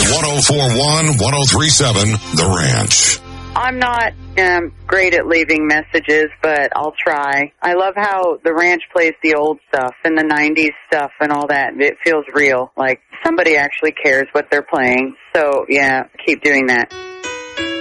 1041, 1037, The Ranch. I'm not great at leaving messages, but I'll try. I love how the ranch plays the old stuff and the 90s stuff and all that. It feels real, like somebody actually cares what they're playing. So, yeah, keep doing that.